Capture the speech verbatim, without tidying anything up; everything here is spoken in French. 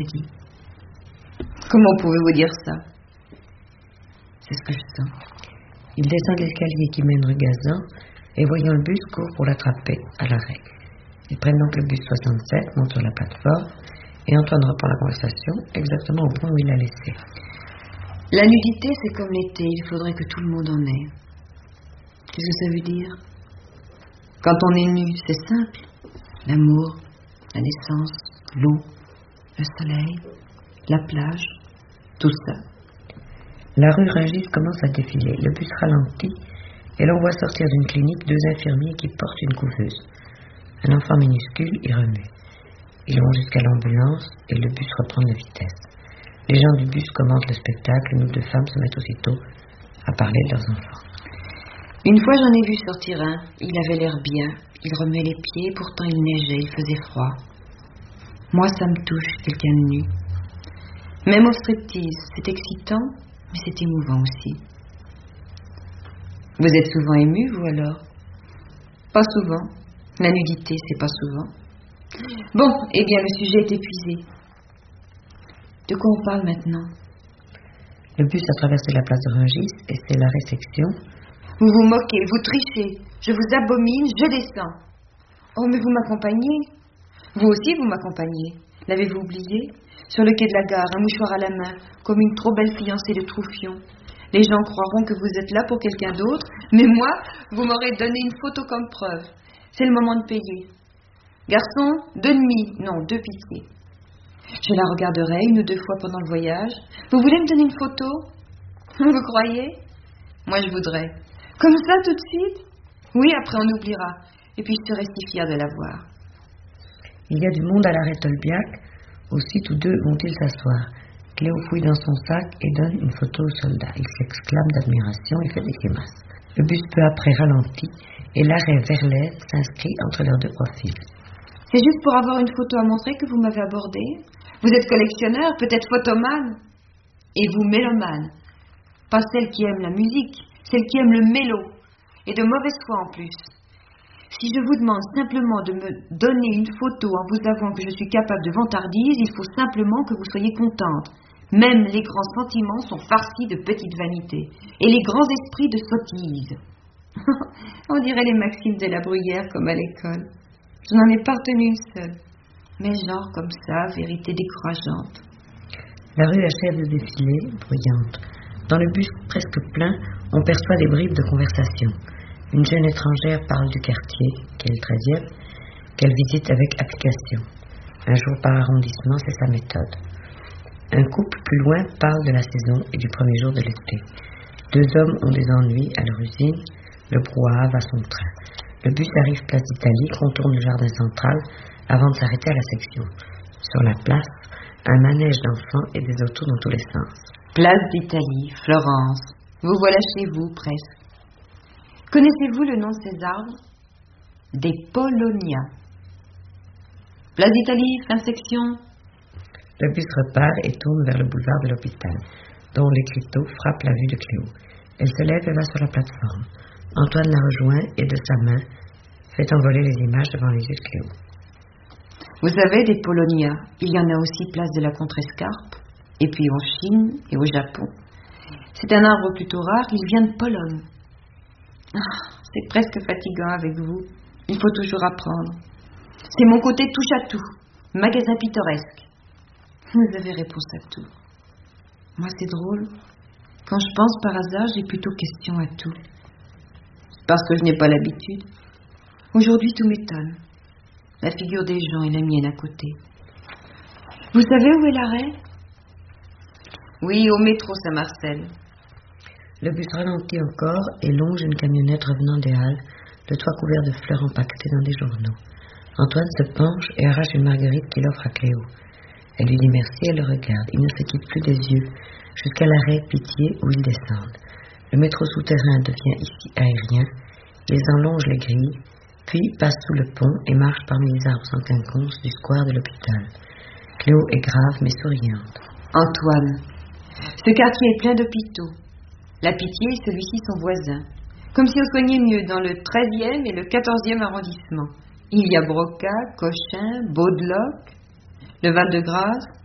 ai dit. Comment pouvez-vous dire ça? C'est ce que je sens. Ils descendent l'escalier qui mène rue Gazan et voyant le bus courent pour l'attraper à l'arrêt. Ils prennent donc le bus soixante-sept, montent sur la plateforme et Antoine reprend la conversation exactement au point où il l'a laissé. La nudité, c'est comme l'été, il faudrait que tout le monde en ait. Qu'est-ce que ça veut dire? Quand on est nu, c'est simple. L'amour, la naissance, l'eau, le soleil, la plage, tout ça. La rue Rungis commence à défiler. Le bus ralentit et l'on voit sortir d'une clinique deux infirmiers qui portent une couveuse. Un enfant minuscule y remue. Ils vont jusqu'à l'ambulance et le bus reprend de la vitesse. Les gens du bus commentent le spectacle. Nous deux femmes se mettent aussitôt à parler de leurs enfants. Une fois, j'en ai vu sortir un. Il avait l'air bien. Il remuait les pieds. Pourtant, il neigeait. Il faisait froid. Moi, ça me touche, quelqu'un de nu. Même au striptease, c'est excitant, mais c'est émouvant aussi. Vous êtes souvent ému, vous, alors? Pas souvent. La nudité, c'est pas souvent. Bon, eh bien, le sujet est épuisé. De quoi on parle maintenant? Le bus a traversé la place de Rungis et c'est la réception. Vous vous moquez, vous trichez. Je vous abomine, je descends. Oh, mais vous m'accompagnez. Vous aussi, vous m'accompagnez. L'avez-vous oublié? Sur le quai de la gare, un mouchoir à la main, comme une trop belle fiancée de Troufion. Les gens croiront que vous êtes là pour quelqu'un d'autre, mais moi, vous m'aurez donné une photo comme preuve. C'est le moment de payer. Garçon, deux demi, non, deux pitiés. Je la regarderai une ou deux fois pendant le voyage. Vous voulez me donner une photo? Vous croyez? Moi, je voudrais. Comme ça, tout de suite? Oui, après on oubliera. Et puis, je serai si fière de la voir. Il y a du monde à l'arrêt Tolbiac. Aussi, tous deux vont-ils s'asseoir. Cléo fouille dans son sac et donne une photo au soldat. Il s'exclame d'admiration et fait des grimaces. Le bus peu après ralentit et l'arrêt Verlaine s'inscrit entre leurs deux profils. C'est juste pour avoir une photo à montrer que vous m'avez abordé? Vous êtes collectionneur, peut-être photomane? Et vous, mélomane? Pas celle qui aime la musique, celle qui aime le mélo. Et de mauvaise foi en plus. Si je vous demande simplement de me donner une photo en vous avouant que je suis capable de vantardise, il faut simplement que vous soyez contente. Même les grands sentiments sont farcis de petites vanités. Et les grands esprits de sottises. On dirait les maximes de la Bruyère comme à l'école. Je n'en ai pas retenu une seule. Mais genre comme ça, vérité décourageante. La rue achève de défiler, bruyante. Dans le bus presque plein, on perçoit des bribes de conversation. Une jeune étrangère parle du quartier, qui est le treizième, qu'elle visite avec application. Un jour par arrondissement, c'est sa méthode. Un couple plus loin parle de la saison et du premier jour de l'été. Deux hommes ont des ennuis à leur usine, le brouhaha va son train. Le bus arrive place d'Italie, contourne le jardin central avant de s'arrêter à la section. Sur la place, un manège d'enfants et des autos dans tous les sens. Place d'Italie, Florence. Vous voilà chez vous, presque. Connaissez-vous le nom de ces arbres? Des Paulownias. Place d'Italie, fin de section. Le bus repart et tourne vers le boulevard de l'hôpital, dont l'écriteau frappe la vue de Cléo. Elle se lève et va sur la plateforme. Antoine la rejoint et de sa main fait envoler les images devant les yeux de Cléo. Vous savez, des Paulownias, il y en a aussi place de la Contrescarpe, et puis en Chine et au Japon. C'est un arbre plutôt rare, il vient de Pologne. Ah, c'est presque fatigant avec vous. Il faut toujours apprendre. C'est mon côté touche à tout. Magasin pittoresque. Vous avez réponse à tout. Moi, c'est drôle. Quand je pense par hasard, j'ai plutôt question à tout. Parce que je n'ai pas l'habitude. Aujourd'hui, tout m'étonne. La figure des gens et la mienne à côté. Vous savez où est l'arrêt? Oui, au métro Saint-Marcel. Le bus ralentit encore et longe une camionnette revenant des Halles, le toit couvert de fleurs empaquetées dans des journaux. Antoine se penche et arrache une marguerite qu'il offre à Cléo. Elle lui dit merci et le regarde. Il ne se quitte plus des yeux, jusqu'à l'arrêt Pitié où ils descendent. Le métro souterrain devient ici aérien. Ils enlongent les grilles, puis passent sous le pont et marchent parmi les arbres sans quinconce du square de l'hôpital. Cléo est grave mais souriante. Antoine, ce quartier est plein d'hôpitaux. La Pitié et celui-ci sont voisins. Comme si on soignait mieux dans le treizième et le quatorzième arrondissement. Il y a Broca, Cochin, Baudeloc, le Val-de-Grâce.